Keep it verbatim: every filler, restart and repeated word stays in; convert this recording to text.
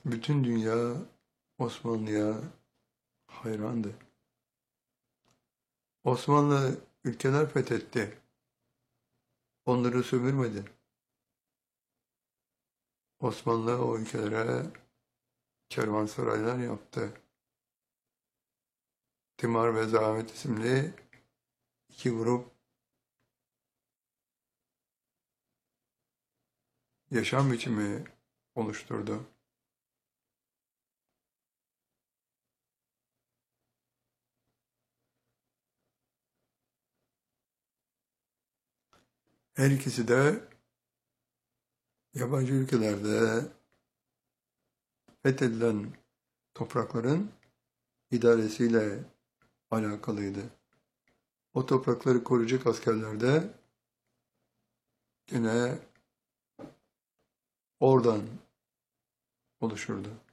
Bütün dünya Osmanlı'ya hayrandı. Osmanlı ülkeler fethetti. Onları sömürmedi. Osmanlı o ülkelere kervansaraylar yaptı. Timar ve Zahmet isimli iki grup yaşam biçimi oluşturdu. Her ikisi de yabancı ülkelerde fethedilen toprakların idaresiyle alakalıydı. O toprakları koruyacak askerler de gene oradan oluşurdu.